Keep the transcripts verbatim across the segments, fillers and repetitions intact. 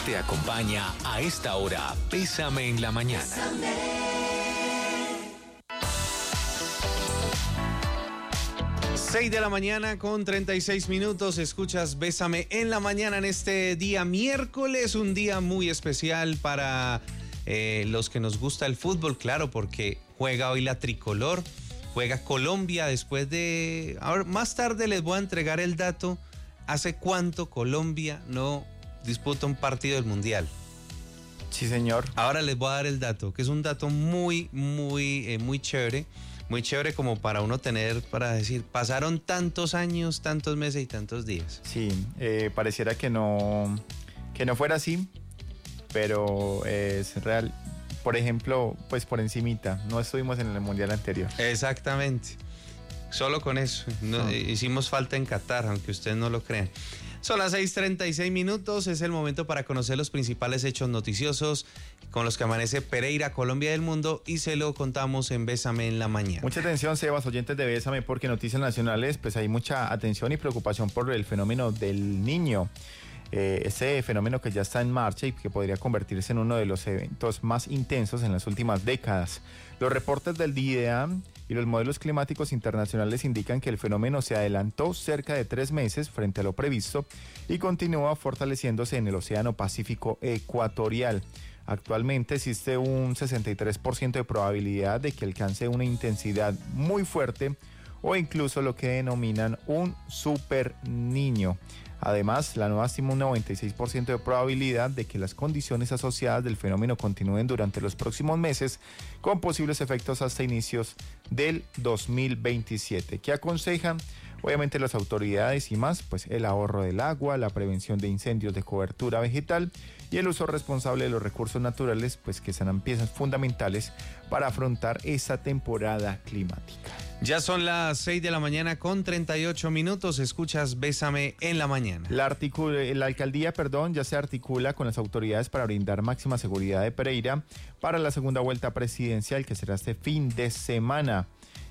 te acompaña a esta hora. Bésame en la mañana. seis de la mañana con treinta y seis minutos, escuchas Bésame en la mañana en este día miércoles, un día muy especial para eh, los que nos gusta el fútbol, claro, porque juega hoy la tricolor, juega Colombia después de... Ahora, más tarde les voy a entregar el dato, ¿hace cuánto Colombia no disputa un partido del Mundial? Sí, señor. Ahora les voy a dar el dato, que es un dato muy, muy, eh, muy chévere. Muy chévere como para uno tener, para decir, pasaron tantos años, tantos meses y tantos días. Sí, eh, pareciera que no, que no fuera así, pero eh, es real. Por ejemplo, pues por encimita, no estuvimos en el Mundial anterior. Exactamente, solo con eso. No, Ah. Hicimos falta en Qatar, aunque ustedes no lo crean. Son las seis treinta y seis minutos, es el momento para conocer los principales hechos noticiosos con los que amanece Pereira, Colombia del mundo, y se lo contamos en Bésame en la mañana. Mucha atención, Sebas, oyentes de Bésame, porque Noticias Nacionales, pues hay mucha atención y preocupación por el fenómeno del Niño. Eh, ese fenómeno que ya está en marcha y que podría convertirse en uno de los eventos más intensos en las últimas décadas. Los reportes del D I D A y los modelos climáticos internacionales indican que el fenómeno se adelantó cerca de tres meses frente a lo previsto y continúa fortaleciéndose en el Océano Pacífico ecuatorial. Actualmente existe un sesenta y tres por ciento de probabilidad de que alcance una intensidad muy fuerte o incluso lo que denominan un super niño. Además, la nueva estima un noventa y seis por ciento de probabilidad de que las condiciones asociadas del fenómeno continúen durante los próximos meses, con posibles efectos hasta inicios del dos mil veintisiete. ¿Qué aconsejan? Obviamente las autoridades y más, pues el ahorro del agua, la prevención de incendios de cobertura vegetal y el uso responsable de los recursos naturales, pues que serán piezas fundamentales para afrontar esa temporada climática. Ya son las seis de la mañana con treinta y ocho minutos, escuchas Bésame en la mañana. La, articula, la alcaldía, perdón, ya se articula con las autoridades para brindar máxima seguridad de Pereira para la segunda vuelta presidencial que será este fin de semana.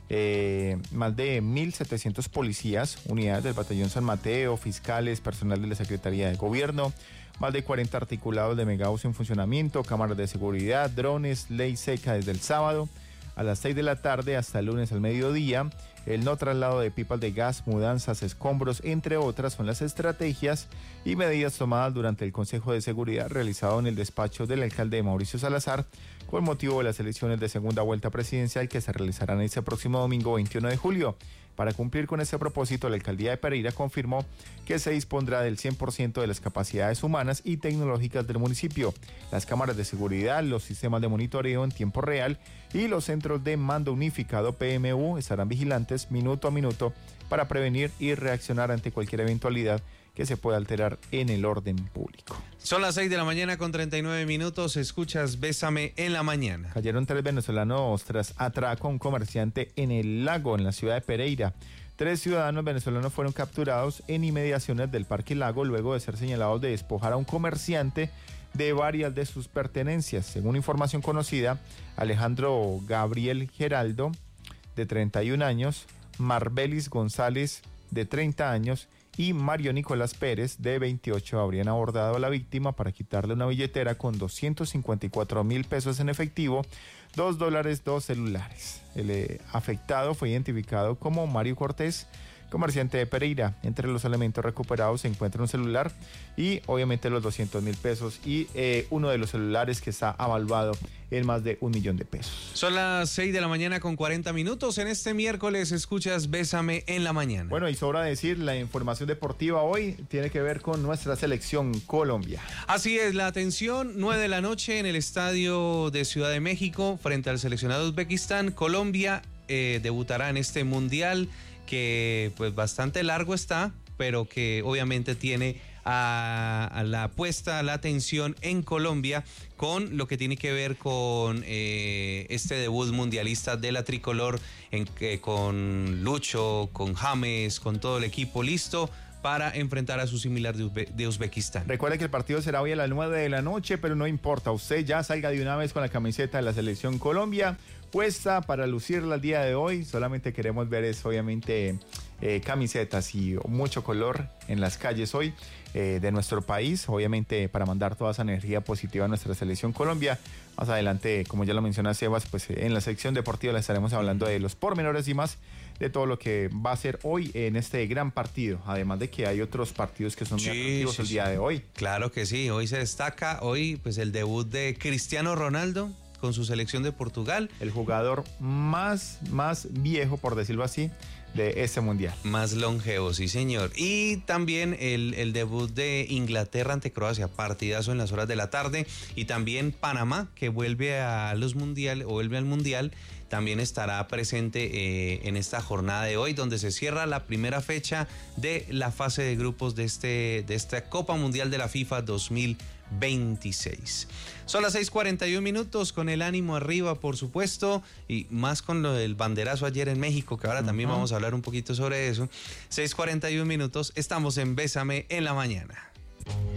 Eh, más de mil setecientos policías, unidades del Batallón San Mateo, fiscales, personal de la Secretaría de Gobierno, más de cuarenta articulados de Megaus en funcionamiento, cámaras de seguridad, drones, ley seca desde el sábado a las seis de la tarde hasta el lunes al mediodía. El no traslado de pipas de gas, mudanzas, escombros, entre otras, son las estrategias y medidas tomadas durante el Consejo de Seguridad realizado en el despacho del alcalde Mauricio Salazar con motivo de las elecciones de segunda vuelta presidencial que se realizarán este próximo domingo veintiuno de julio. Para cumplir con este propósito, la alcaldía de Pereira confirmó que se dispondrá del cien por ciento de las capacidades humanas y tecnológicas del municipio, las cámaras de seguridad, los sistemas de monitoreo en tiempo real y los centros de mando unificado P M U estarán vigilantes minuto a minuto para prevenir y reaccionar ante cualquier eventualidad que se pueda alterar en el orden público. Son las seis de la mañana con treinta y nueve minutos, escuchas Bésame en la mañana. Cayeron tres venezolanos tras atraco a un comerciante en el lago, en la ciudad de Pereira. Tres ciudadanos venezolanos fueron capturados en inmediaciones del Parque Lago luego de ser señalados de despojar a un comerciante de varias de sus pertenencias. Según información conocida, Alejandro Gabriel Geraldo, de treinta y un años, Marbelis González, de treinta años, y Mario Nicolás Pérez, de veintiocho, habrían abordado a la víctima para quitarle una billetera con doscientos cincuenta y cuatro mil pesos en efectivo, dos dólares, dos celulares. El eh, afectado fue identificado como Mario Cortés, comerciante de Pereira. Entre los elementos recuperados se encuentra un celular y obviamente los doscientos mil pesos y eh, uno de los celulares que está avaluado en más de un millón de pesos. Son las seis de la mañana con cuarenta minutos. En este miércoles escuchas Bésame en la mañana. Bueno, y sobra decir, la información deportiva hoy tiene que ver con nuestra selección Colombia. Así es, la atención, nueve de la noche en el estadio de Ciudad de México frente al seleccionado de Uzbekistán. Colombia eh, debutará en este mundial que pues bastante largo está, pero que obviamente tiene a, a la apuesta, la atención en Colombia con lo que tiene que ver con eh, este debut mundialista de la tricolor, en que con Lucho, con James, con todo el equipo listo para enfrentar a su similar de, Uzbe- de Uzbekistán. Recuerde que el partido será hoy a las nueve de la noche, pero no importa, usted ya salga de una vez con la camiseta de la selección Colombia, puesta para lucirla el día de hoy. Solamente queremos ver es obviamente eh, camisetas y mucho color en las calles hoy eh, de nuestro país, obviamente para mandar toda esa energía positiva a nuestra selección Colombia. Más adelante, como ya lo menciona Sebas, pues en la sección deportiva le estaremos hablando de los pormenores y más de todo lo que va a ser hoy en este gran partido, además de que hay otros partidos que son sí, muy atractivos sí, el sí. día de hoy. Claro que sí, hoy se destaca, hoy pues el debut de Cristiano Ronaldo con su selección de Portugal. El jugador más, más viejo, por decirlo así, de este mundial. Más longevo, sí señor. Y también el, el debut de Inglaterra ante Croacia, partidazo en las horas de la tarde. Y también Panamá, que vuelve a los mundiales, o vuelve al mundial, también estará presente eh, en esta jornada de hoy, donde se cierra la primera fecha de la fase de grupos de, este, de esta Copa Mundial de la FIFA dos mil veintiséis. Son las seis cuarenta y un minutos, con el ánimo arriba, por supuesto, y más con lo del banderazo ayer en México, que ahora uh-huh. también vamos a hablar un poquito sobre eso. seis cuarenta y un minutos, estamos en Bésame en la mañana.